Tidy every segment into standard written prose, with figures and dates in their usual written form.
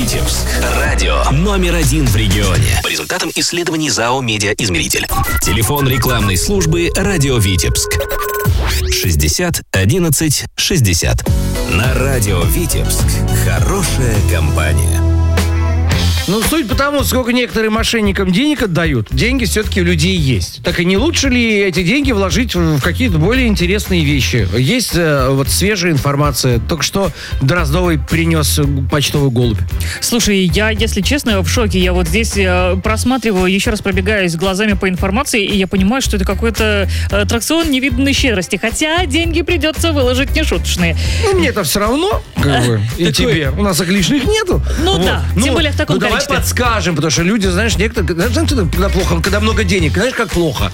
Витебск. Радио номер 1 в регионе. По результатам исследований ЗАО «Медиаизмеритель». Телефон рекламной службы «Радио Витебск». 60 11 60. На радио Витебск. Хорошая компания. Ну, суть по тому, сколько некоторые мошенникам денег отдают, деньги все-таки у людей есть. Так и не лучше ли эти деньги вложить в какие-то более интересные вещи? Есть вот свежая информация. Только что Дроздовой принес почтовый голубь. Слушай, я, если честно, в шоке. Я вот здесь просматриваю, еще раз пробегаюсь глазами по информации, и я понимаю, что это какой-то аттракцион невиданной щедрости. Хотя деньги придется выложить нешуточные. Ну, мне это все равно, как бы, и тебе. У нас их лишних нету. Ну да, тем более в таком количестве. Давай подскажем, потому что люди, знаешь, некоторые, знаешь, когда плохо, когда много денег, знаешь, как плохо?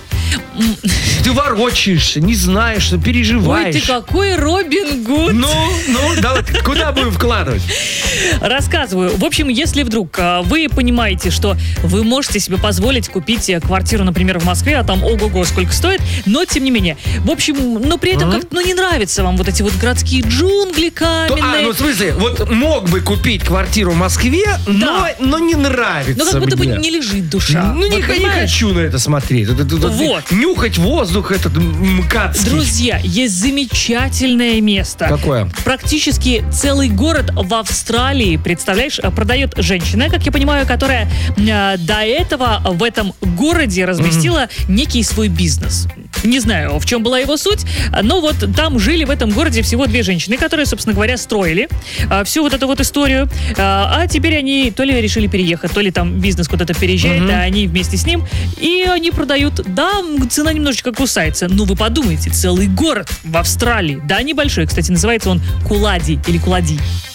Ты ворочаешься, не знаешь, что переживаешь. Ой, ты какой Робин Гуд. Ну, давай, куда будем вкладывать? Рассказываю. В общем, если вдруг вы понимаете, что вы можете себе позволить купить квартиру, например, в Москве, а там ого-го сколько стоит, но тем не менее. В общем, но при этом как-то не нравятся вам вот эти вот городские джунгли каменные. Ну в смысле, вот мог бы купить квартиру в Москве, Да. но не нравится Но как будто бы мне. не лежит душа. Ну, не хочу на это смотреть. Вот. Нюхать воздух этот мкацкий. Друзья, есть замечательное место. Какое? Практически целый город в Австралии, представляешь, продает женщина, как я понимаю, которая до этого в этом городе разместила некий свой бизнес. Не знаю, в чем была его суть, но вот там жили в этом городе всего 2 женщины, которые, собственно говоря, строили всю вот эту вот историю. А теперь они то ли решили переехать, то ли там бизнес куда-то переезжает, а они вместе с ним, и они продают. Да, цена немножечко кусается, но вы подумайте, целый город в Австралии, да, небольшой, кстати, называется он Кулади или Кулади.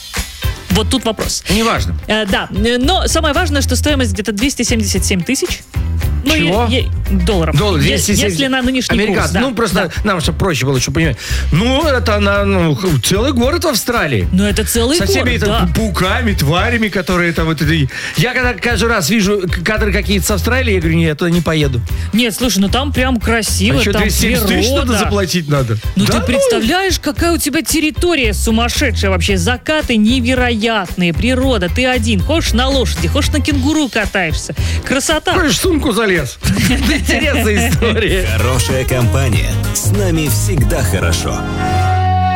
Вот тут вопрос. Неважно. Да, но самое важное, что стоимость где-то 277 тысяч. Чего? Долларов. Если на нынешний курс, да. Ну, просто нам, чтобы проще было, чтобы понимать. Ну, это целый город в Австралии. Ну, это целый город, со всеми да. пауками, тварями, которые там... Я когда каждый раз вижу кадры какие-то с Австралии, я говорю, нет, я туда не поеду. Нет, слушай, ну там прям красиво, А что, там 270 тысяч природа. надо заплатить надо? Ну, да, ты представляешь, какая у тебя территория сумасшедшая вообще. Закаты невероятные, природа. Ты один, хочешь на лошади, хочешь на кенгуру катаешься. Красота. Хочешь, в сумку залез. Интересная история. Хорошая компания. С нами всегда хорошо.